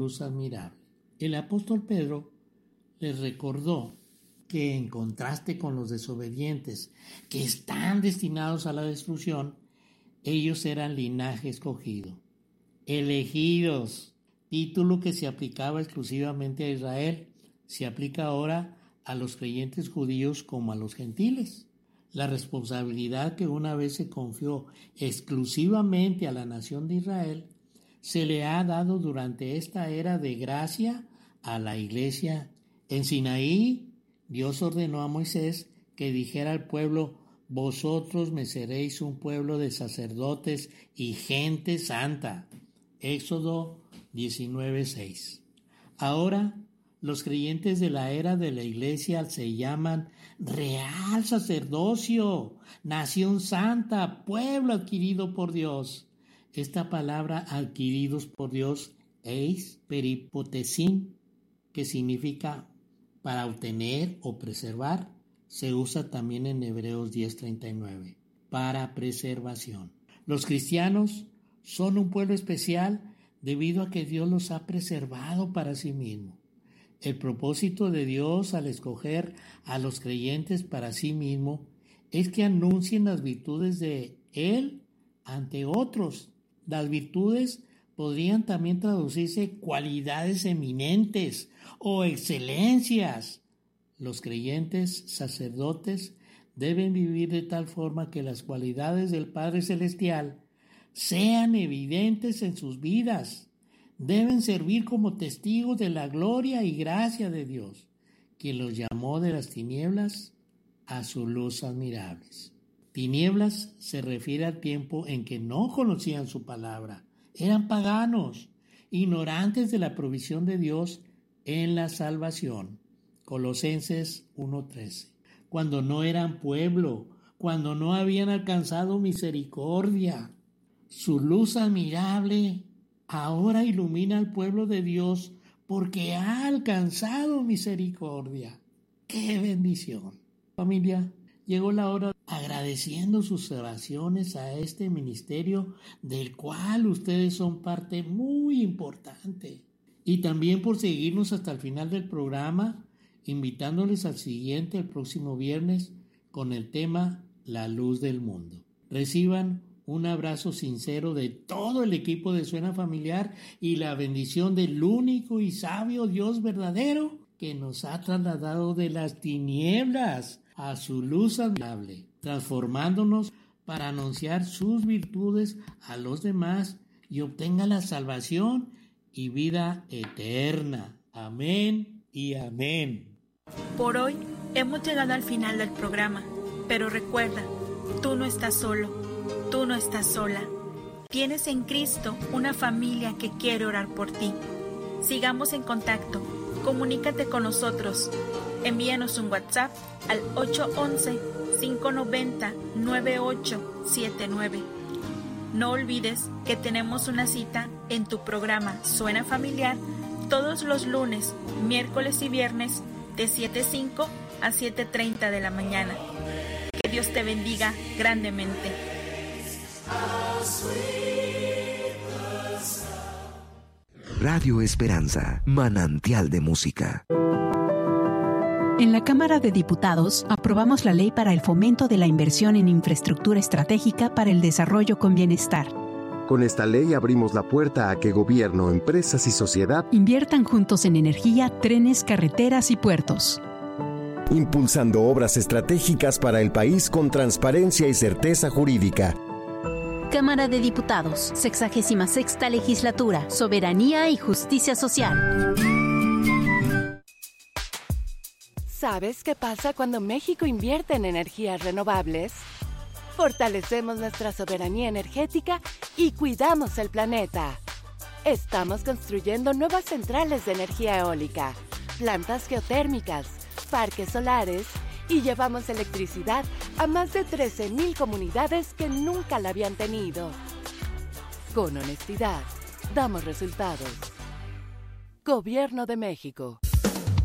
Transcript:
luz admirable. El apóstol Pedro les recordó que en contraste con los desobedientes que están destinados a la destrucción, ellos eran linaje escogido, elegidos, título que se aplicaba exclusivamente a Israel, se aplica ahora a los creyentes judíos como a los gentiles. La responsabilidad que una vez se confió exclusivamente a la nación de Israel se le ha dado durante esta era de gracia a la iglesia. En Sinaí, Dios ordenó a Moisés que dijera al pueblo: vosotros me seréis un pueblo de sacerdotes y gente santa. Éxodo 19:6. Ahora, los creyentes de la era de la iglesia se llaman real sacerdocio, nación santa, pueblo adquirido por Dios. Esta palabra adquiridos por Dios es peripotesin, que significa para obtener o preservar, se usa también en Hebreos 10:39, para preservación. Los cristianos son un pueblo especial debido a que Dios los ha preservado para sí mismo. El propósito de Dios al escoger a los creyentes para sí mismo es que anuncien las virtudes de Él ante otros. Las virtudes podrían también traducirse cualidades eminentes o excelencias. Los creyentes sacerdotes deben vivir de tal forma que las cualidades del Padre Celestial sean evidentes en sus vidas. Deben servir como testigos de la gloria y gracia de Dios, quien los llamó de las tinieblas a su luz admirables. Tinieblas se refiere al tiempo en que no conocían su palabra, eran paganos, ignorantes de la provisión de Dios en la salvación. Colosenses 1:13. Cuando no eran pueblo, cuando no habían alcanzado misericordia. Su luz admirable ahora ilumina al pueblo de Dios porque ha alcanzado misericordia. ¡Qué bendición! Familia, llegó la hora agradeciendo sus oraciones a este ministerio del cual ustedes son parte muy importante. Y también por seguirnos hasta el final del programa, invitándoles al siguiente el próximo viernes con el tema La Luz del Mundo. Reciban un abrazo sincero de todo el equipo de Suena Familiar y la bendición del único y sabio Dios verdadero que nos ha trasladado de las tinieblas a su luz admirable, transformándonos para anunciar sus virtudes a los demás y obtenga la salvación y vida eterna. Amén y amén. Por hoy hemos llegado al final del programa, pero recuerda, tú no estás solo. Tú no estás sola. Tienes en Cristo una familia que quiere orar por ti. Sigamos en contacto. Comunícate con nosotros. Envíanos un WhatsApp al 811-590-9879. No olvides que tenemos una cita en tu programa Suena Familiar todos los lunes, miércoles y viernes de 7:05 a 7:30 de la mañana. Que Dios te bendiga grandemente. Radio Esperanza, manantial de música. En la Cámara de Diputados aprobamos la ley para el fomento de la inversión en infraestructura estratégica para el desarrollo con bienestar. Con esta ley abrimos la puerta a que gobierno, empresas y sociedad inviertan juntos en energía, trenes, carreteras y puertos. Impulsando obras estratégicas para el país con transparencia y certeza jurídica. Cámara de Diputados, 66ª Legislatura, Soberanía y Justicia Social. ¿Sabes qué pasa cuando México invierte en energías renovables? Fortalecemos nuestra soberanía energética y cuidamos el planeta. Estamos construyendo nuevas centrales de energía eólica, plantas geotérmicas, parques solares y llevamos electricidad a más de 13,000 comunidades que nunca la habían tenido. Con honestidad, damos resultados. Gobierno de México.